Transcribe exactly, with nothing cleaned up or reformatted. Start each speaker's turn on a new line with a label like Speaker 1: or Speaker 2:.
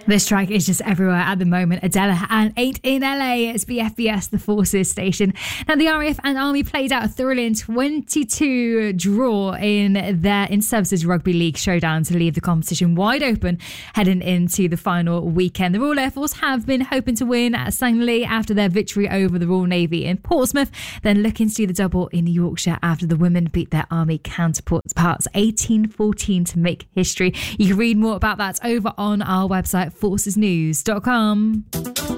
Speaker 1: The strike is just everywhere at the moment. Adela and eight in L A. It's B F B S, the Forces station. Now, the R A F and Army played out a thrilling twenty-two draw in their in-services rugby league showdown to leave the competition wide open heading into the final weekend. The Royal Air Force have been hoping to win at Sangley after their victory over the Royal Navy in Portsmouth, then looking to do the double in Yorkshire after the women beat their Army counterparts eighteen fourteen to make history. You can read more about that over on our website, forces news dot com.